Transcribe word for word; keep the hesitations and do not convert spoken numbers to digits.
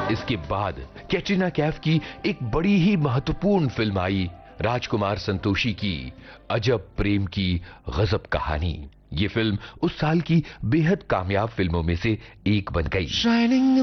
इसके बाद कैटरीना कैफ की एक बड़ी ही महत्वपूर्ण फिल्म आई, राजकुमार संतोषी की अजब प्रेम की गजब कहानी। ये फिल्म उस साल की बेहद कामयाब फिल्मों में से एक बन गई।